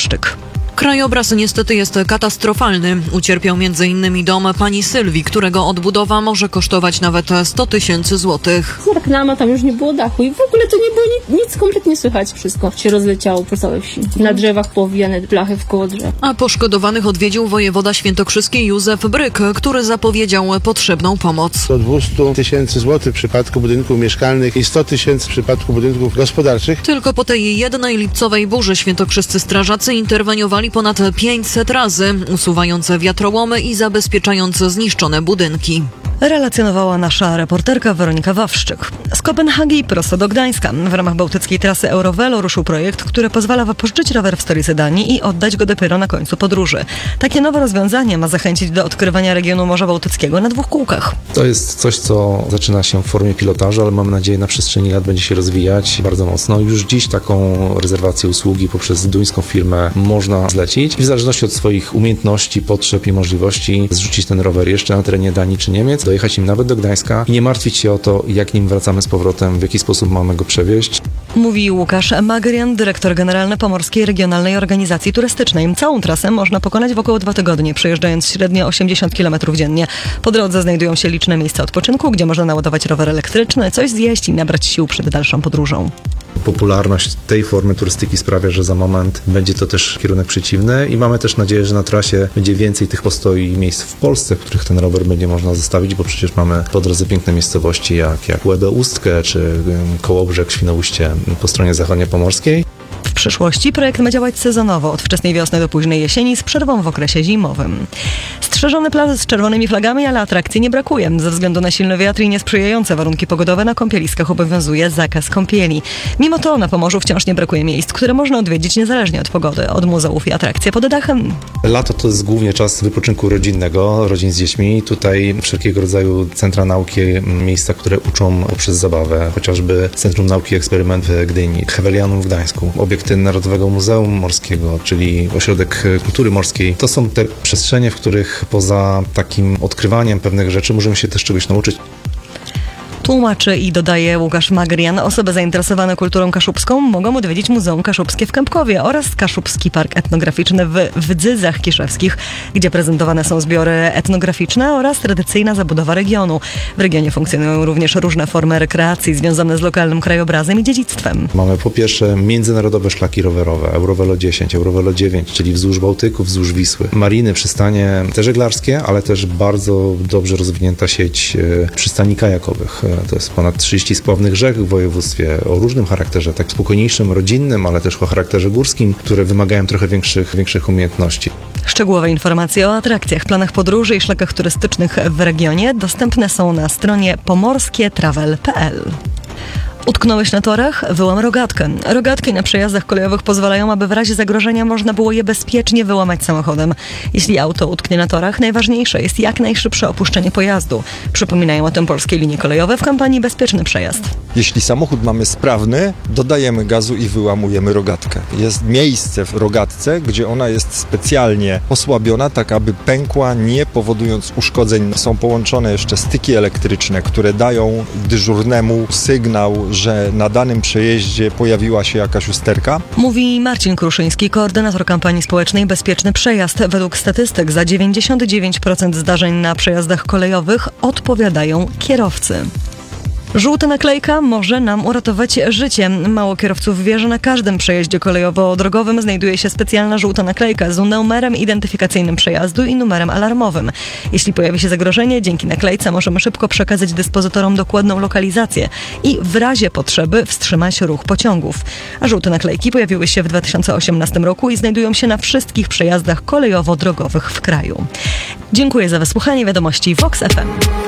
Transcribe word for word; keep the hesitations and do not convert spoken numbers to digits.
Waszczyk. Krajobraz niestety jest katastrofalny. Ucierpiał między innymi dom pani Sylwii, którego odbudowa może kosztować nawet sto tysięcy złotych. Z okna tam już nie było dachu i w ogóle to nie było nic, nic kompletnie słychać. Wszystko się rozleciało po całej wsi. Na drzewach powijane blachy wkoło drzew. A poszkodowanych odwiedził wojewoda świętokrzyski Józef Bryk, który zapowiedział potrzebną pomoc. Do dwieście tysięcy złotych w przypadku budynków mieszkalnych i sto tysięcy w przypadku budynków gospodarczych. Tylko po tej jednej lipcowej burzy świętokrzyscy strażacy interweniowali ponad pięćset razy, usuwając wiatrołomy i zabezpieczając zniszczone budynki. Relacjonowała nasza reporterka Weronika Wawrzyk. Z Kopenhagi prosto do Gdańska. W ramach bałtyckiej trasy Eurovelo ruszył projekt, który pozwala wypożyczyć rower w stolicy Danii i oddać go dopiero na końcu podróży. Takie nowe rozwiązanie ma zachęcić do odkrywania regionu Morza Bałtyckiego na dwóch kółkach. To jest coś, co zaczyna się w formie pilotażu, ale mamy nadzieję na przestrzeni lat będzie się rozwijać bardzo mocno. Już dziś taką rezerwację usługi poprzez duńską firmę można zlecić i w zależności od swoich umiejętności, potrzeb i możliwości zrzucić ten rower jeszcze na terenie Danii czy Niemiec, dojechać nim nawet do Gdańska i nie martwić się o to, jak nim wracamy z powrotem, w jaki sposób mamy go przewieźć. Mówi Łukasz Magrian, dyrektor generalny Pomorskiej Regionalnej Organizacji Turystycznej. Całą trasę można pokonać w około dwa tygodnie, przejeżdżając średnio osiemdziesiąt kilometrów dziennie. Po drodze znajdują się liczne miejsca odpoczynku, gdzie można naładować rower elektryczny, coś zjeść i nabrać sił przed dalszą podróżą. Popularność tej formy turystyki sprawia, że za moment będzie to też kierunek przeciwny i mamy też nadzieję, że na trasie będzie więcej tych postoi i miejsc w Polsce, w których ten rower będzie można zostawić, bo przecież mamy po drodze piękne miejscowości jak, jak Łebę-Ustkę czy Kołobrzeg, Świnoujście po stronie zachodniopomorskiej. W przyszłości projekt ma działać sezonowo, od wczesnej wiosny do późnej jesieni, z przerwą w okresie zimowym. Strzeżone plaże z czerwonymi flagami, ale atrakcji nie brakuje. Ze względu na silny wiatr i niesprzyjające warunki pogodowe na kąpieliskach obowiązuje zakaz kąpieli. Mimo to na Pomorzu wciąż nie brakuje miejsc, które można odwiedzić niezależnie od pogody, od muzeów i atrakcji pod dachem. Lato to jest głównie czas wypoczynku rodzinnego, rodzin z dziećmi. Tutaj wszelkiego rodzaju centra nauki, miejsca, które uczą poprzez zabawę, chociażby Centrum Nauki i Eksperyment w Gdyni, Hewelianum w Gdańsku, obiekty Narodowego Muzeum Morskiego, czyli Ośrodek Kultury Morskiej. To są te przestrzenie, w których poza takim odkrywaniem pewnych rzeczy możemy się też czegoś nauczyć. Tłumaczy i dodaje Łukasz Magrian, osoby zainteresowane kulturą kaszubską mogą odwiedzić Muzeum Kaszubskie w Kępkowie oraz Kaszubski Park Etnograficzny w Wdzydzach Kiszewskich, gdzie prezentowane są zbiory etnograficzne oraz tradycyjna zabudowa regionu. W regionie funkcjonują również różne formy rekreacji związane z lokalnym krajobrazem i dziedzictwem. Mamy po pierwsze międzynarodowe szlaki rowerowe, Eurovelo dziesięć, Eurovelo dziewięć, czyli wzdłuż Bałtyku, wzdłuż Wisły. Mariny, przystanie te żeglarskie, ale też bardzo dobrze rozwinięta sieć przystani kajakowych. To jest ponad trzydzieści spławnych rzek w województwie o różnym charakterze, tak spokojniejszym, rodzinnym, ale też o charakterze górskim, które wymagają trochę większych, większych umiejętności. Szczegółowe informacje o atrakcjach, planach podróży i szlakach turystycznych w regionie dostępne są na stronie pomorskie travel kropka p l. Utknąłeś na torach? Wyłam rogatkę. Rogatki na przejazdach kolejowych pozwalają, aby w razie zagrożenia można było je bezpiecznie wyłamać samochodem. Jeśli auto utknie na torach, najważniejsze jest jak najszybsze opuszczenie pojazdu. Przypominają o tym polskie linie kolejowe w kampanii Bezpieczny Przejazd. Jeśli samochód mamy sprawny, dodajemy gazu i wyłamujemy rogatkę. Jest miejsce w rogatce, gdzie ona jest specjalnie osłabiona, tak aby pękła, nie powodując uszkodzeń. Są połączone jeszcze styki elektryczne, które dają dyżurnemu sygnał, że na danym przejeździe pojawiła się jakaś usterka. Mówi Marcin Kruszyński, koordynator kampanii społecznej Bezpieczny Przejazd. Według statystyk za dziewięćdziesiąt dziewięć procent zdarzeń na przejazdach kolejowych odpowiadają kierowcy. Żółta naklejka może nam uratować życie. Mało kierowców wie, że na każdym przejeździe kolejowo-drogowym znajduje się specjalna żółta naklejka z numerem identyfikacyjnym przejazdu i numerem alarmowym. Jeśli pojawi się zagrożenie, dzięki naklejce możemy szybko przekazać dyspozytorom dokładną lokalizację i w razie potrzeby wstrzymać ruch pociągów. A żółte naklejki pojawiły się w dwa tysiące osiemnastym roku i znajdują się na wszystkich przejazdach kolejowo-drogowych w kraju. Dziękuję za wysłuchanie wiadomości Vox F M.